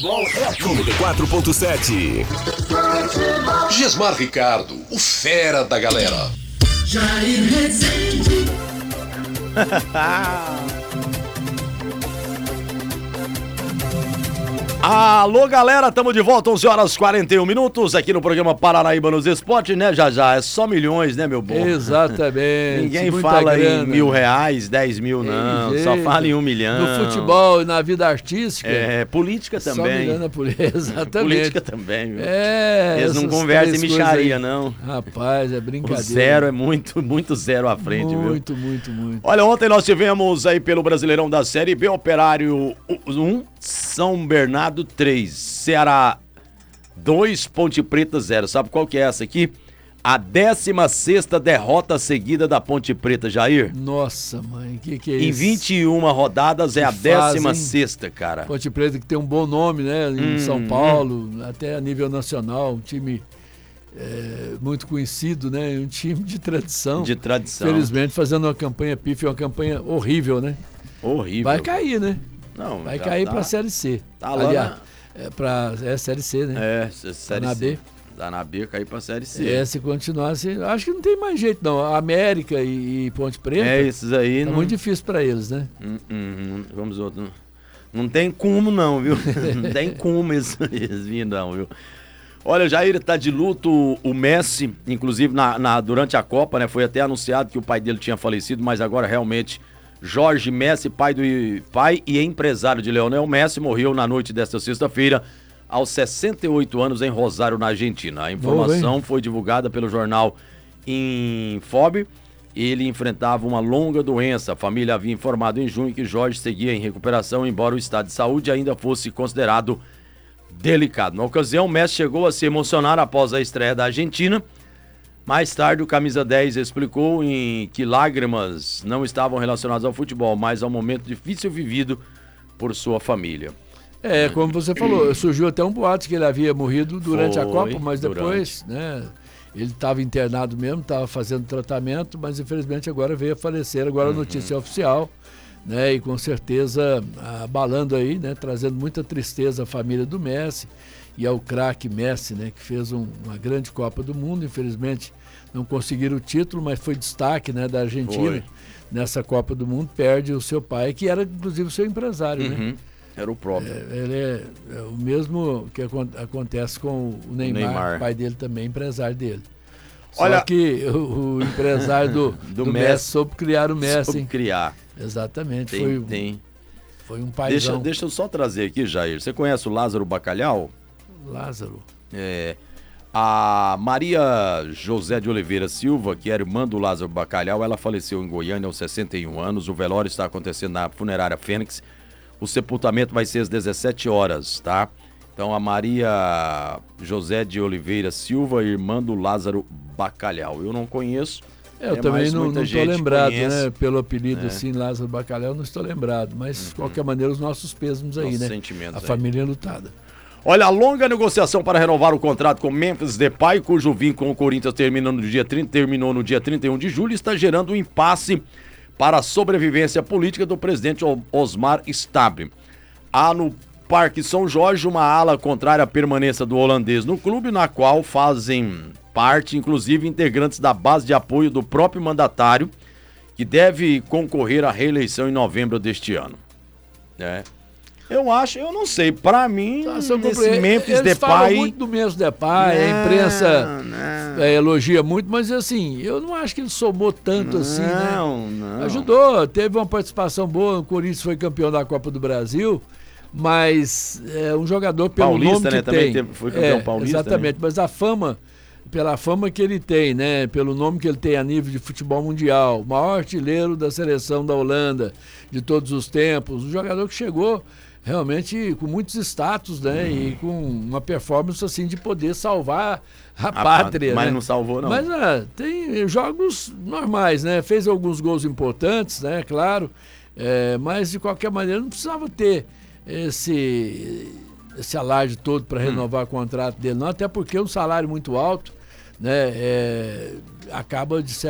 94.7. Gismar Ricardo, o fera da galera. Jair Rezende. Alô, galera, estamos de volta, 11h41 aqui no programa Paranaíba nos Esportes, né, já é só milhões, né, meu bom? Exatamente. Ninguém fala grana. Em R$1.000, 10 mil, não, só fala em 1 milhão. No futebol e na vida artística. Política também. Só milhão, exatamente. Política também, viu? Eles não conversam em micharia, não. Rapaz, é brincadeira. O zero é muito zero à frente, viu? Muito. Olha, ontem nós tivemos aí pelo Brasileirão da Série B, Operário 1, São Bernardo 3, Ceará 2, Ponte Preta 0. Sabe qual que é essa aqui? A 16ª derrota seguida da Ponte Preta, Jair. Nossa, mãe, que é isso? Em 21 rodadas é a 16ª, cara. Ponte Preta que tem um bom nome, né? Em São Paulo, até a nível nacional, um time muito conhecido, né? Um time de tradição. De tradição. Felizmente fazendo uma campanha pífia, uma campanha horrível, né? Horrível. Vai cair, né? Não, vai cair pra Série C. Tá lá. Aliás, Série C, né? Série na C. B. Tá na B, cair pra Série C. Se continuar assim, acho que não tem mais jeito, não. A América e Ponte Preta. Esses aí. Tá muito difícil pra eles, né? Vamos outro. Não tem como, não, viu? Não tem como eles virem, não, viu? Olha, Jair, tá de luto o Messi, inclusive durante a Copa, né? Foi até anunciado que o pai dele tinha falecido, mas agora realmente. Jorge Messi, pai e empresário de Lionel Messi, morreu na noite desta sexta-feira, aos 68 anos, em Rosário, na Argentina. A informação foi divulgada pelo jornal Infob. Ele enfrentava uma longa doença. A família havia informado em junho que Jorge seguia em recuperação, embora o estado de saúde ainda fosse considerado delicado. Na ocasião, Messi chegou a se emocionar após a estreia da Argentina. Mais tarde, o camisa 10 explicou que lágrimas não estavam relacionadas ao futebol, mas ao momento difícil vivido por sua família. Como você falou, surgiu até um boato que ele havia morrido durante a Copa, mas depois, né, ele estava internado mesmo, estava fazendo tratamento, mas infelizmente agora veio a falecer. Agora a notícia é oficial, né, e com certeza abalando aí, né, trazendo muita tristeza à família do Messi. E ao craque Messi, né, que fez uma grande Copa do Mundo. Infelizmente não conseguiram o título, mas foi destaque, né, da Argentina nessa Copa do Mundo. Perde o seu pai, que era inclusive o seu empresário, né? Era o próprio. Ele é o mesmo que acontece com o Neymar, pai dele também, empresário dele. Olha, só que o empresário do Messi soube criar o Messi. Soube criar. Exatamente. Foi um paizão. Deixa eu só trazer aqui, Jair. Você conhece o Lázaro Bacalhau? Lázaro. A Maria José de Oliveira Silva, que era irmã do Lázaro Bacalhau, ela faleceu em Goiânia aos 61 anos. O velório está acontecendo na funerária Fênix. O sepultamento vai ser às 17 horas, tá? Então a Maria José de Oliveira Silva, irmã do Lázaro Bacalhau. Eu não conheço. Eu também não estou lembrado, né? Pelo apelido assim, Lázaro Bacalhau, não estou lembrado. Mas, de qualquer maneira, os nossos pêsames aí, né? Sentimentos a família lutada. Olha, a longa negociação para renovar o contrato com Memphis Depay, cujo vínculo com o Corinthians terminou no dia 31 de julho, está gerando um impasse para a sobrevivência política do presidente Osmar Stabile. Há no Parque São Jorge uma ala contrária à permanência do holandês no clube, na qual fazem parte, inclusive, integrantes da base de apoio do próprio mandatário, que deve concorrer à reeleição em novembro deste ano. Eu não sei, pra mim, esse Memphis Depay... Eles falam muito do Memphis Depay, a imprensa elogia muito, mas assim, eu não acho que ele somou tanto assim, né? Não. Ajudou, teve uma participação boa, o Corinthians foi campeão da Copa do Brasil, mas é um jogador pelo paulista, nome que né? tem. Também foi campeão paulista. Exatamente, mas a fama... Pela fama que ele tem, né? Pelo nome que ele tem a nível de futebol mundial, o maior artilheiro da seleção da Holanda de todos os tempos, um jogador que chegou realmente com muitos status, né? E com uma performance assim de poder salvar a pátria. Mas né? não salvou, não. Mas tem jogos normais, né? Fez alguns gols importantes, né? Claro. Mas de qualquer maneira não precisava ter esse alarde todo para renovar o contrato dele, não, até porque é um salário muito alto, né? Acaba de